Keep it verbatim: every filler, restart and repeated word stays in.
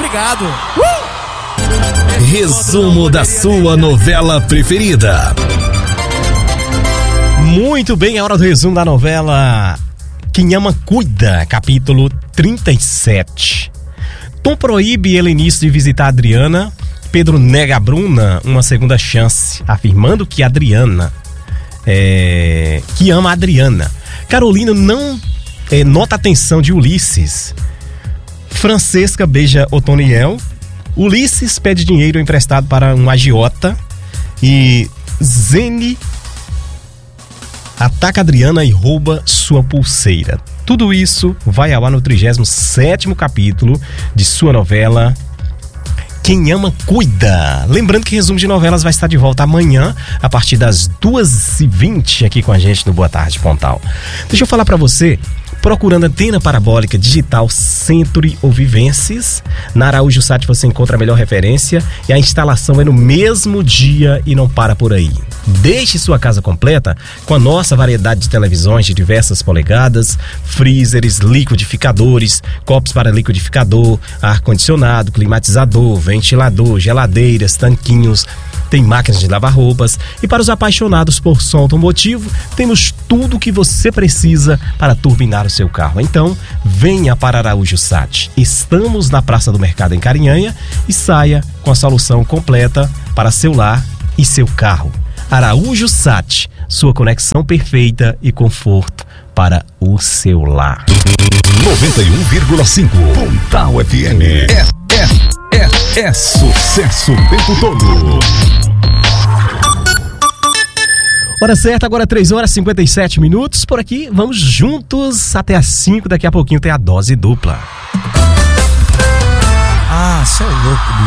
obrigado. Uh! Resumo da sua novela preferida. Muito bem, a hora do resumo da novela Quem Ama Cuida, capítulo trinta e sete. Tom proíbe Helenice de visitar Adriana. Pedro nega a Bruna uma segunda chance, afirmando que Adriana é, que ama a Adriana. Carolina não é, nota a atenção de Ulisses. Francesca beija Otoniel. Ulisses pede dinheiro emprestado para um agiota. E Zene ataca Adriana e rouba sua pulseira. Tudo isso vai ao ar no trigésimo sétimo capítulo de sua novela Quem Ama Cuida. Lembrando que Resumo de Novelas vai estar de volta amanhã, a partir das duas e vinte, aqui com a gente no Boa Tarde Pontal. Deixa eu falar pra você, procurando antena parabólica digital Century ou Vivences, na Araújo Sat você encontra a melhor referência e a instalação é no mesmo dia e não para por aí. Deixe sua casa completa com a nossa variedade de televisões de diversas polegadas, freezers, liquidificadores, copos para liquidificador, ar-condicionado, climatizador, ventilador, geladeiras, tanquinhos. Tem máquinas de lavar roupas e para os apaixonados por som automotivo, temos tudo o que você precisa para turbinar o seu carro. Então, venha para Araújo Sat. Estamos na Praça do Mercado em Carinhanha e saia com a solução completa para seu lar e seu carro. Araújo Sat, sua conexão perfeita e conforto para o seu lar. noventa e um vírgula cinco Pontal F M. É, é, é, é sucesso o tempo todo. Hora certa, agora três horas e cinquenta e sete minutos. Por aqui, vamos juntos até as cinco. Daqui a pouquinho tem a dose dupla. Ah, você é louco, bicho.